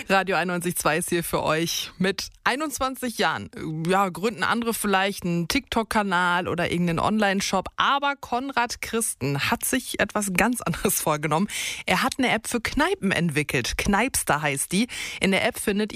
Radio 91.2 ist hier für euch. Mit 21 Jahren gründen andere vielleicht einen TikTok-Kanal oder irgendeinen Online-Shop. Aber Konrad Christen hat sich etwas ganz anderes vorgenommen. Er hat eine App für Kneipen entwickelt. Kneipster heißt die. In der App findet